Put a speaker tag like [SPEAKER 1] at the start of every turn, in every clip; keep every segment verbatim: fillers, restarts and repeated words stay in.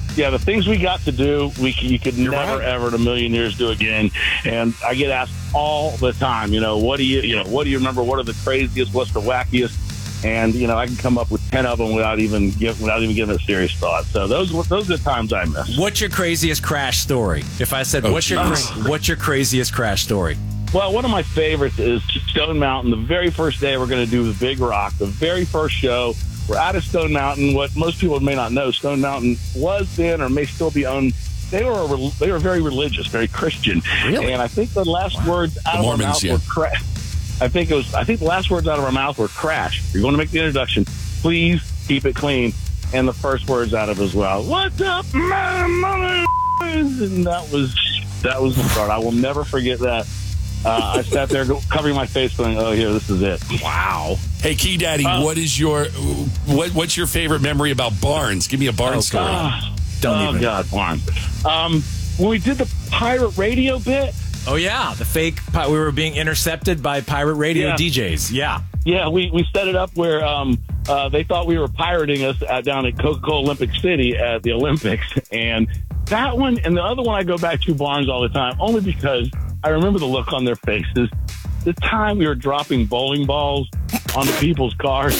[SPEAKER 1] yeah, the things we got to do, we you could
[SPEAKER 2] You're
[SPEAKER 1] never,
[SPEAKER 2] right.
[SPEAKER 1] ever in a million years do again. And I get asked all the time, you know, what do you, you know, what do you remember? What are the craziest? What's the wackiest? And you know, I can come up with ten of them without even give, without even giving it a serious thought. So those those are the times I miss.
[SPEAKER 2] What's your craziest crash story? If I said,
[SPEAKER 3] Oh,
[SPEAKER 2] what's your
[SPEAKER 1] geez.
[SPEAKER 2] cra- what's your craziest crash story?
[SPEAKER 1] Well, one of my favorites is Stone Mountain. The very first day we're going to do the Big Rock, the very first show. We're out of Stone Mountain. What most people may not know, Stone Mountain was then or may still be owned. They were a, they were very religious, very Christian.
[SPEAKER 2] Really?
[SPEAKER 1] And I think the last words out
[SPEAKER 3] The
[SPEAKER 1] of
[SPEAKER 3] Mormons,
[SPEAKER 1] our mouth
[SPEAKER 3] yeah.
[SPEAKER 1] were crash. I think it was. I think the last words out of our mouth were crash. You're going to make the introduction. Please keep it clean. And the first words out of it as well. What's up, my mother? And that was that was the start. I will never forget that. Uh, I sat there go- covering my face, going, "Oh, here, this is it."
[SPEAKER 2] Wow.
[SPEAKER 3] Hey, Key Daddy,
[SPEAKER 1] Uh,
[SPEAKER 3] what is your what? What's your favorite memory about Barnes? Give me a Barnes
[SPEAKER 2] Oh,
[SPEAKER 3] story.
[SPEAKER 1] Ah,
[SPEAKER 2] Don't
[SPEAKER 1] oh
[SPEAKER 2] even.
[SPEAKER 1] God, Barn. Um, when we did the pirate radio bit,
[SPEAKER 2] Oh yeah, the fake. Pi- we were being intercepted by pirate radio
[SPEAKER 1] Yeah.
[SPEAKER 2] D Js. Yeah.
[SPEAKER 1] yeah, we, we set it up where um, uh, they thought we were pirating us at, down at Coca-Cola Olympic City at the Olympics, and that one and the other one I go back to Barnes all the time, only because I remember the look on their faces. The time we were dropping bowling balls onto people's cars,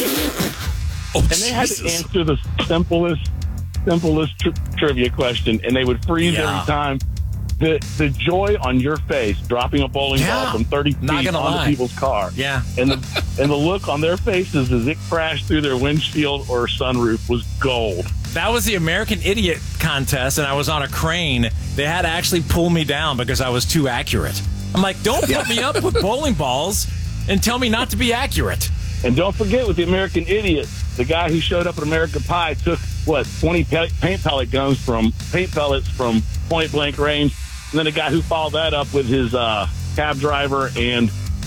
[SPEAKER 3] Oh,
[SPEAKER 1] and they had to
[SPEAKER 3] Jesus.
[SPEAKER 1] answer the simplest, simplest tri- trivia question, and they would freeze
[SPEAKER 2] Yeah.
[SPEAKER 1] every time. The the joy on your face dropping a bowling
[SPEAKER 2] Yeah.
[SPEAKER 1] ball from thirty feet
[SPEAKER 2] Not
[SPEAKER 1] onto
[SPEAKER 2] gonna lie.
[SPEAKER 1] people's car,
[SPEAKER 2] Yeah.
[SPEAKER 1] and the and the look on their faces as it crashed through their windshield or sunroof was gold.
[SPEAKER 2] That was the American Idiot contest, and I was on a crane. They had to actually pull me down because I was too accurate. I'm like, don't put me up with bowling balls and tell me not to be accurate.
[SPEAKER 1] And don't forget, with the American Idiot, the guy who showed up at American Pie took what twenty pe- paint pellet guns from paint pellets from point blank range. And then a guy who followed that up with his uh, cab driver and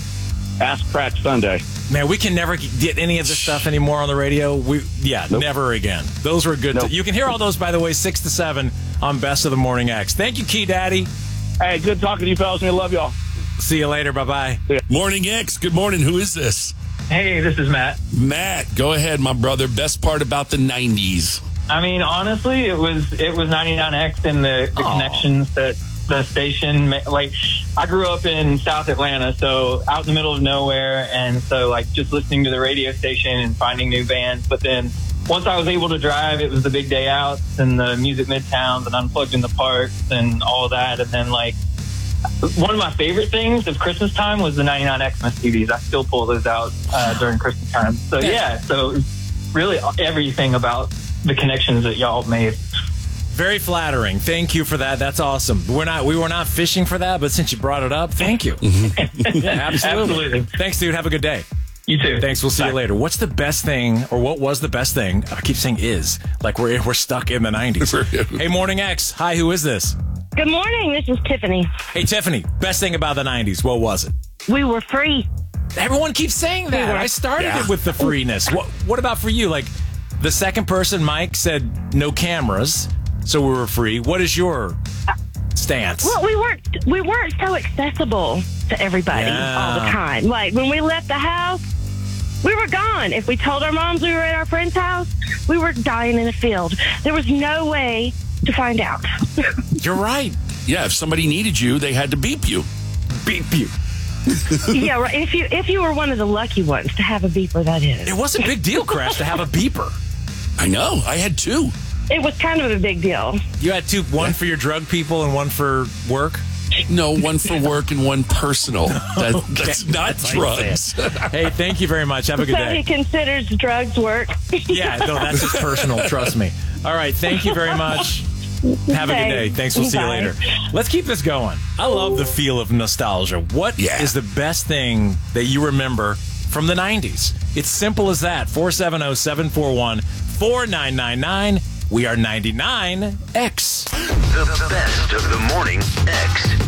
[SPEAKER 1] ass crack Sunday.
[SPEAKER 2] Man, we can never get any of this stuff anymore on the radio. We, yeah,
[SPEAKER 1] Nope.
[SPEAKER 2] never again. Those were good.
[SPEAKER 1] Nope.
[SPEAKER 2] T- you can hear all those, by the way, six to seven on Best of the Morning X. Thank you, Key Daddy.
[SPEAKER 1] Hey, good talking to you fellas. I love y'all.
[SPEAKER 2] See you later. Bye bye.
[SPEAKER 3] Morning X. Good morning. Who is this?
[SPEAKER 4] Hey, this is Matt.
[SPEAKER 3] Matt. Go ahead, my brother. Best part about the nineties.
[SPEAKER 4] I mean, honestly, it was it was ninety-nine X and the, the
[SPEAKER 2] Aw.
[SPEAKER 4] connections that the station ma- like. I grew up in South Atlanta, so out in the middle of nowhere, and so like just listening to the radio station and finding new bands. But then once I was able to drive, it was the big day outs and the Music Midtowns and Unplugged in the Parks and all that. And then like one of my favorite things of Christmas time was the ninety-nine Xmas T Vs. I still pull those out uh, during Christmas time. So yeah, so really everything about the connections that y'all made.
[SPEAKER 2] Very flattering. Thank you for that. That's awesome. We're not. We were not fishing for that, but since you brought it up, thank you. Yeah, absolutely.
[SPEAKER 4] Absolutely.
[SPEAKER 2] Thanks, dude. Have a good day.
[SPEAKER 4] You too.
[SPEAKER 2] Thanks. We'll see
[SPEAKER 4] Bye.
[SPEAKER 2] you later. What's the best thing, or what was the best thing? I keep saying is like we're we're stuck in the nineties. Hey, Morning X. Hi, who is this?
[SPEAKER 5] Good morning. This is Tiffany.
[SPEAKER 2] Hey, Tiffany. Best thing about the nineties. What was it?
[SPEAKER 5] We were free.
[SPEAKER 2] Everyone keeps saying that.
[SPEAKER 5] were.
[SPEAKER 2] I started
[SPEAKER 3] Yeah.
[SPEAKER 2] it with the freeness. What What about for you? Like the second person, Mike said no cameras, so we were free. What is your stance?
[SPEAKER 5] Well, we weren't we weren't so accessible to everybody
[SPEAKER 2] Yeah.
[SPEAKER 5] all the time. Like when we left the house, we were gone. If we told our moms we were at our friend's house, we were dying in a field. There was no way to find out.
[SPEAKER 2] You're right.
[SPEAKER 3] Yeah, if somebody needed you, they had to beep you.
[SPEAKER 2] Beep you.
[SPEAKER 5] Yeah, right. If you if you were one of the lucky ones to have a beeper, that is.
[SPEAKER 2] It was a big deal, Crash, to have a beeper.
[SPEAKER 3] I know. I had two.
[SPEAKER 5] It was kind of a big deal.
[SPEAKER 2] You had two, one for your drug people and one for work.
[SPEAKER 3] No, one for work and one personal. That, That's not
[SPEAKER 2] That's how you
[SPEAKER 3] drugs.
[SPEAKER 2] say it. Hey, thank you very much. Have a good
[SPEAKER 5] So he
[SPEAKER 2] day.
[SPEAKER 5] considers drugs work.
[SPEAKER 2] Yeah, no, that's just personal. Trust me. All right, thank you very much. Have a good day. Thanks. We'll see you
[SPEAKER 5] Bye.
[SPEAKER 2] later. Let's keep this going. I love the feel of nostalgia. What is
[SPEAKER 3] Yeah.
[SPEAKER 2] the best thing that you remember from the nineties? It's simple as that. four seven zero, seven four one, four nine nine nine. We are ninety-nine X.
[SPEAKER 6] The best of the Morning X.